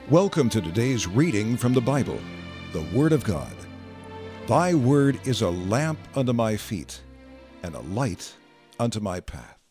Welcome to today's reading from the Bible, the Word of God. Thy word is a lamp unto my feet, and a light unto my path.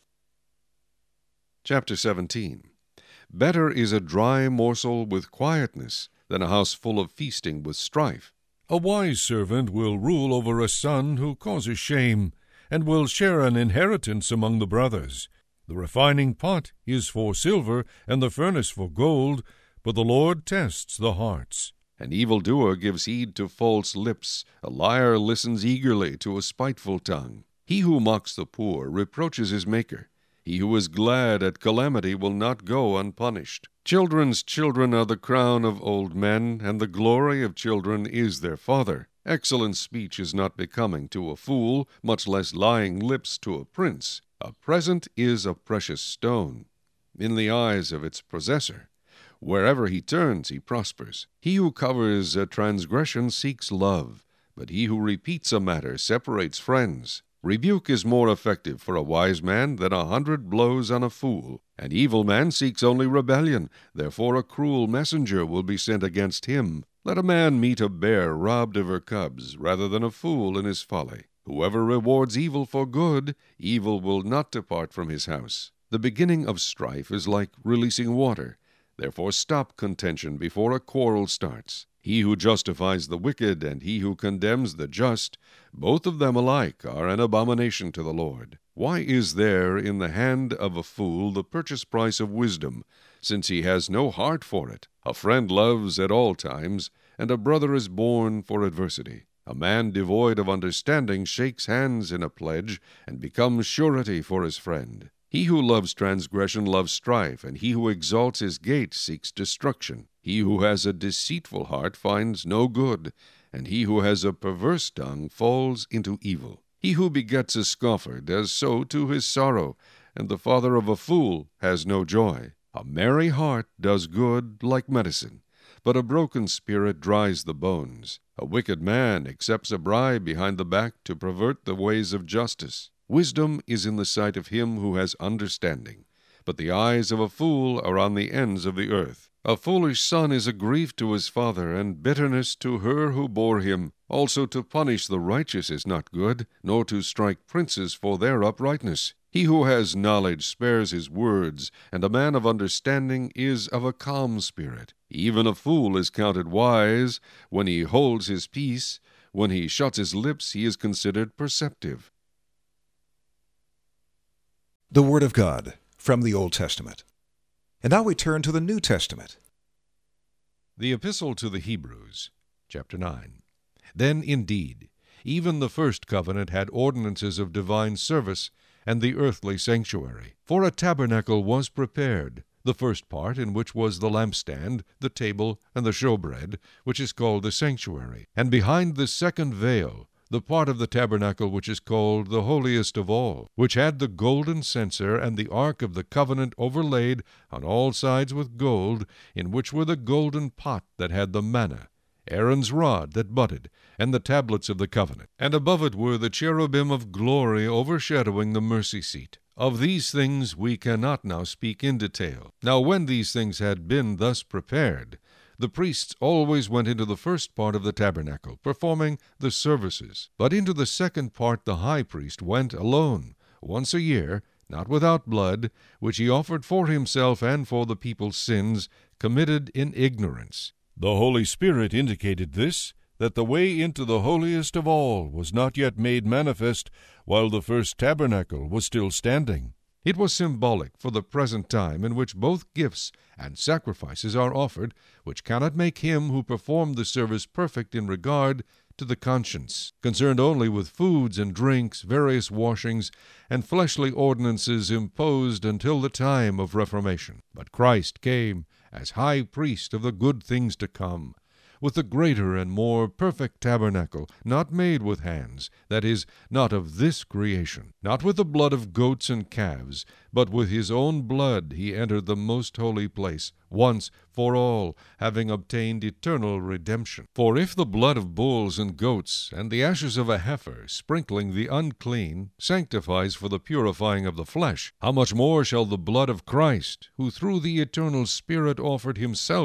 Chapter 17. Better is a dry morsel with quietness than a house full of feasting with strife. A wise servant will rule over a son who causes shame, and will share an inheritance among the brothers. The refining pot is for silver, and the furnace for gold, but the Lord tests the hearts. An evildoer gives heed to false lips. A liar listens eagerly to a spiteful tongue. He who mocks the poor reproaches his Maker. He who is glad at calamity will not go unpunished. Children's children are the crown of old men, and the glory of children is their father. Excellent speech is not becoming to a fool, much less lying lips to a prince. A present is a precious stone in the eyes of its possessor. Wherever he turns, he prospers. He who covers a transgression seeks love, but he who repeats a matter separates friends. Rebuke is more effective for a wise man than 100 blows on a fool. An evil man seeks only rebellion, therefore a cruel messenger will be sent against him. Let a man meet a bear robbed of her cubs, rather than a fool in his folly. Whoever rewards evil for good, evil will not depart from his house. The beginning of strife is like releasing water. Therefore stop contention before a quarrel starts. He who justifies the wicked and he who condemns the just, both of them alike are an abomination to the Lord. Why is there in the hand of a fool the purchase price of wisdom, since he has no heart for it? A friend loves at all times, and a brother is born for adversity. A man devoid of understanding shakes hands in a pledge, and becomes surety for his friend. He who loves transgression loves strife, and he who exalts his gate seeks destruction. He who has a deceitful heart finds no good, and he who has a perverse tongue falls into evil. He who begets a scoffer does so to his sorrow, and the father of a fool has no joy. A merry heart does good like medicine, but a broken spirit dries the bones. A wicked man accepts a bribe behind the back to pervert the ways of justice. Wisdom is in the sight of him who has understanding, but the eyes of a fool are on the ends of the earth. A foolish son is a grief to his father, and bitterness to her who bore him. Also to punish the righteous is not good, nor to strike princes for their uprightness. He who has knowledge spares his words, and a man of understanding is of a calm spirit. Even a fool is counted wise when he holds his peace. When he shuts his lips, he is considered perceptive. The Word of God from the Old Testament. And now we turn to the New Testament. The Epistle to the Hebrews, chapter 9. Then indeed, even the first covenant had ordinances of divine service and the earthly sanctuary. For a tabernacle was prepared, the first part in which was the lampstand, the table, and the showbread, which is called the sanctuary. And behind the second veil, the part of the tabernacle which is called the holiest of all, which had the golden censer and the ark of the covenant overlaid on all sides with gold, in which were the golden pot that had the manna, Aaron's rod that budded, and the tablets of the covenant. And above it were the cherubim of glory overshadowing the mercy seat. Of these things we cannot now speak in detail. Now when these things had been thus prepared, the priests always went into the first part of the tabernacle, performing the services. But into the second part the high priest went alone, once a year, not without blood, which he offered for himself and for the people's sins, committed in ignorance. The Holy Spirit indicated this, that the way into the holiest of all was not yet made manifest, while the first tabernacle was still standing. It was symbolic for the present time in which both gifts and sacrifices are offered, which cannot make him who performed the service perfect in regard to the conscience, concerned only with foods and drinks, various washings, and fleshly ordinances imposed until the time of Reformation. But Christ came as high priest of the good things to come, with the greater and more perfect tabernacle, not made with hands, that is, not of this creation. Not with the blood of goats and calves, but with his own blood he entered the most holy place, once for all, having obtained eternal redemption. For if the blood of bulls and goats, and the ashes of a heifer, sprinkling the unclean, sanctifies for the purifying of the flesh, how much more shall the blood of Christ, who through the eternal Spirit offered himself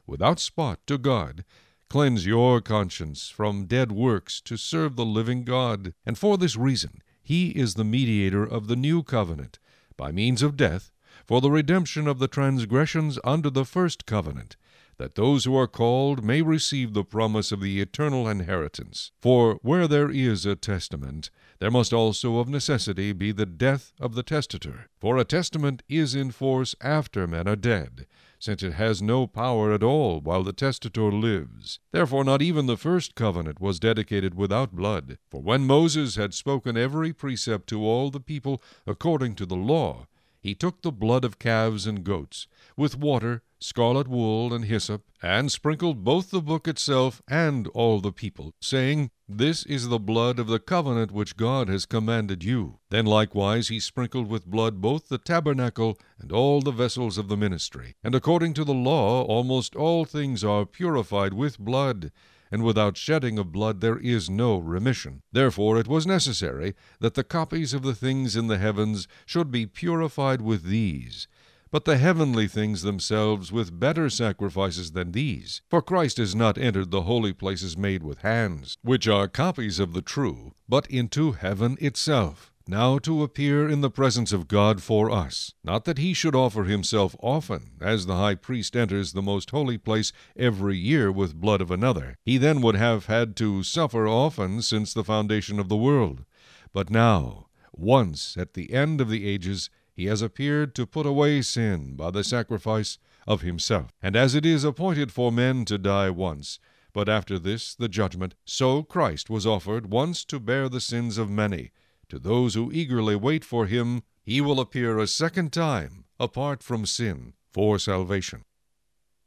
without spot to God. Cleanse your conscience from dead works to serve the living God. And for this reason he is the mediator of the new covenant, by means of death, for the redemption of the transgressions under the first covenant, that those who are called may receive the promise of the eternal inheritance. For where there is a testament, there must also of necessity be the death of the testator. For a testament is in force after men are dead, since it has no power at all while the testator lives. Therefore not even the first covenant was dedicated without blood. For when Moses had spoken every precept to all the people according to the law, he took the blood of calves and goats, with water, scarlet wool, and hyssop, and sprinkled both the book itself and all the people, saying, This is the blood of the covenant which God has commanded you. Then likewise he sprinkled with blood both the tabernacle and all the vessels of the ministry. And according to the law, almost all things are purified with blood, and without shedding of blood there is no remission. Therefore it was necessary that the copies of the things in the heavens should be purified with these, but the heavenly things themselves with better sacrifices than these. For Christ has not entered the holy places made with hands, which are copies of the true, but into heaven itself, now to appear in the presence of God for us. Not that he should offer himself often, as the high priest enters the most holy place every year with blood of another. He then would have had to suffer often since the foundation of the world. But now, once at the end of the ages, he has appeared to put away sin by the sacrifice of himself. And as it is appointed for men to die once, but after this the judgment, so Christ was offered once to bear the sins of many. To those who eagerly wait for him, he will appear a second time, apart from sin, for salvation.